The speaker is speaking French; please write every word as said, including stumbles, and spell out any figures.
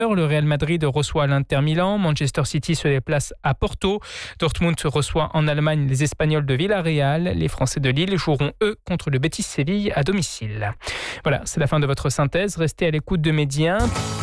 Le Real Madrid reçoit l'Inter Milan, Manchester City se déplace à Porto, Dortmund reçoit en Allemagne les Espagnols de Villarreal, les Français de Lille joueront eux contre le Betis Séville à domicile. Voilà, c'est la fin de votre synthèse, restez à l'écoute de Média.